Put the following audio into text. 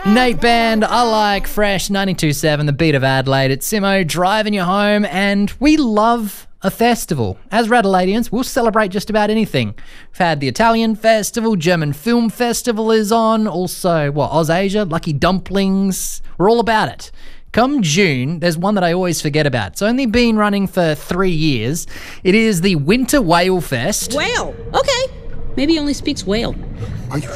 Nate Band, I like Fresh 92.7, the beat of Adelaide. It's Simo driving you home, and we love a festival. As Radaladians, we'll celebrate just about anything. We've had the Italian Festival, German Film Festival is on, also, Ausasia, Lucky Dumplings. We're all about it. Come June, there's one that I always forget about. It's only been running for 3 years. It is the Winter Whale Fest. Whale? Okay. Maybe he only speaks whale. Are you